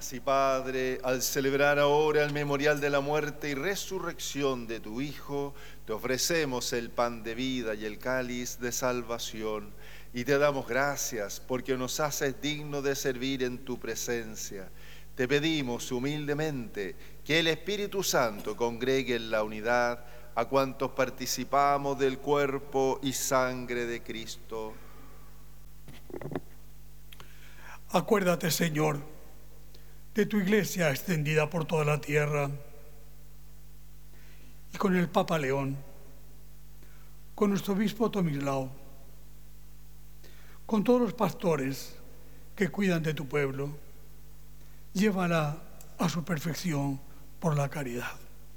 Así, Padre, al celebrar ahora el memorial de la muerte y resurrección de tu Hijo, te ofrecemos el pan de vida y el cáliz de salvación, y te damos gracias porque nos haces dignos de servir en tu presencia. Te pedimos humildemente que el Espíritu Santo congregue en la unidad a cuantos participamos del cuerpo y sangre de Cristo. Acuérdate, Señor, de tu Iglesia extendida por toda la tierra, y con el Papa León, con nuestro obispo Tomislao, con todos los pastores que cuidan de tu pueblo, llévala a su perfección por la caridad.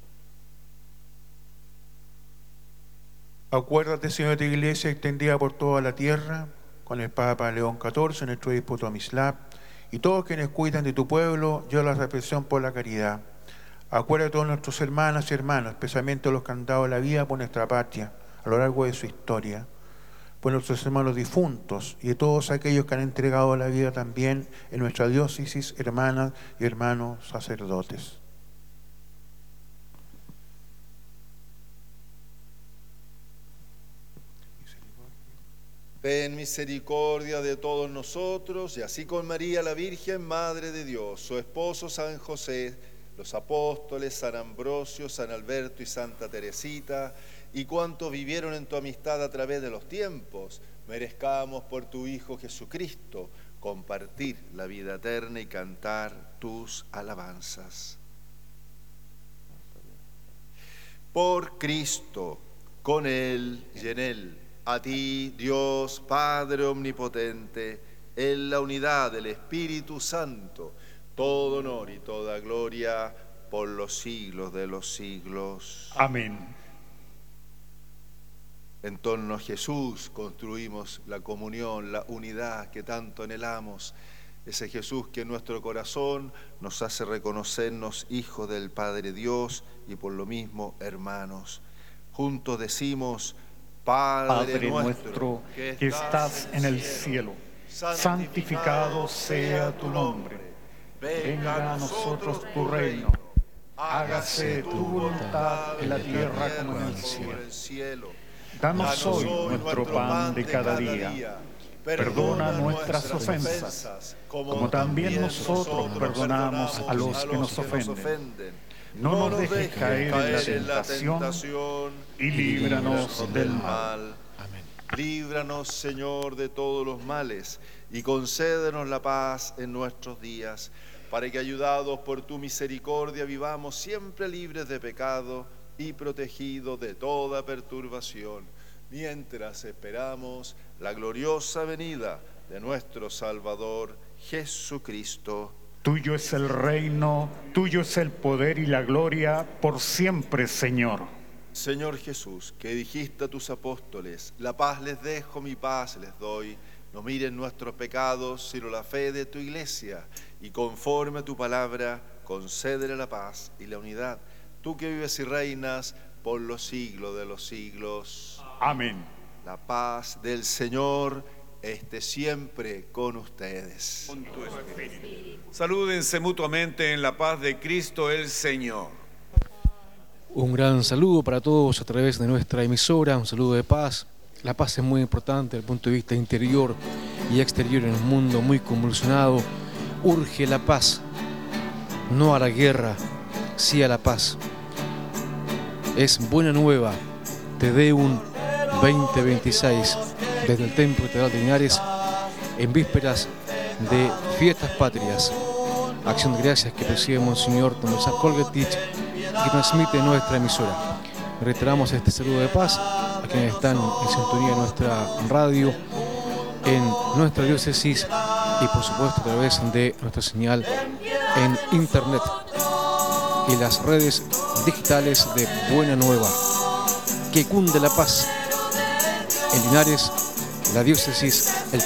Acuérdate, Señor, de tu Iglesia extendida por toda la tierra, con el Papa León XIV, nuestro obispo Tomislav, y todos quienes cuidan de tu pueblo, yo la reflexión por la caridad. Acuérdate de todos nuestros hermanas y hermanos, especialmente los que han dado la vida por nuestra patria a lo largo de su historia, por nuestros hermanos difuntos y de todos aquellos que han entregado la vida también en nuestra diócesis, hermanas y hermanos sacerdotes. Ten misericordia de todos nosotros, y así con María la Virgen, Madre de Dios, su esposo San José, los apóstoles, San Ambrosio, San Alberto y Santa Teresita, y cuantos vivieron en tu amistad a través de los tiempos, merezcamos por tu Hijo Jesucristo compartir la vida eterna y cantar tus alabanzas. Por Cristo, con Él y en Él, a ti, Dios Padre Omnipotente, en la unidad del Espíritu Santo, todo honor y toda gloria por los siglos de los siglos. Amén. En torno a Jesús construimos la comunión, la unidad que tanto anhelamos. Ese Jesús que en nuestro corazón nos hace reconocernos hijos del Padre Dios y por lo mismo hermanos. Juntos decimos: Padre nuestro que estás en el cielo, santificado sea tu nombre. Venga a nosotros tu reino. Hágase tu voluntad en la tierra como en el cielo. Danos hoy nuestro pan de cada día. Perdona nuestras ofensas, como también nosotros perdonamos a los que nos ofenden. No nos dejes caer en la tentación y líbranos del mal. Amén. Líbranos, Señor, de todos los males y concédenos la paz en nuestros días, para que, ayudados por tu misericordia, vivamos siempre libres de pecado y protegidos de toda perturbación, mientras esperamos la gloriosa venida de nuestro Salvador Jesucristo. Tuyo es el reino, tuyo es el poder y la gloria por siempre, Señor. Señor Jesús, que dijiste a tus apóstoles: la paz les dejo, mi paz les doy. No miren nuestros pecados, sino la fe de tu Iglesia, y conforme a tu palabra, concédele la paz y la unidad. Tú que vives y reinas por los siglos de los siglos. Amén. La paz del Señor esté siempre con ustedes. Con tu espíritu. Salúdense mutuamente en la paz de Cristo el Señor. Un gran saludo para todos a través de nuestra emisora, un saludo de paz. La paz es muy importante desde el punto de vista interior y exterior en un mundo muy convulsionado. Urge la paz, no a la guerra, sí a la paz. Es buena nueva, Te Deum 2026, desde el Templo Catedral de Linares, en vísperas de fiestas patrias. Acción de gracias que preside Monseñor Tomás Kolgetich y que transmite nuestra emisora. Reiteramos este saludo de paz a quienes están en sintonía de nuestra radio, en nuestra diócesis y por supuesto a través de nuestra señal en internet y las redes digitales de Buena Nueva. Que cunde la paz en Linares, la diócesis, el